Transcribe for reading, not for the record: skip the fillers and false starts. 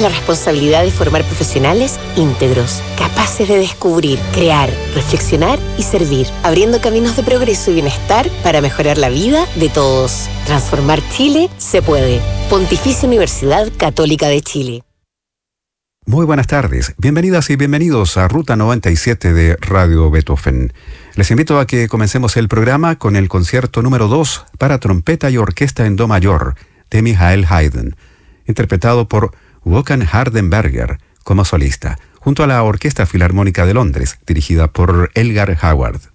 la responsabilidad de formar profesionales íntegros, capaces de descubrir, crear, reflexionar y servir, abriendo caminos de progreso y bienestar para mejorar la vida de todos. Transformar Chile se puede. Pontificia Universidad Católica de Chile. Muy buenas tardes, bienvenidas y bienvenidos a Ruta 97 de Radio Beethoven. Les invito a que comencemos el programa con el concierto número 2 para trompeta y orquesta en do mayor de Michael Haydn, interpretado por Håkan Hardenberger como solista, junto a la Orquesta Filarmónica de Londres, dirigida por Elgar Howard.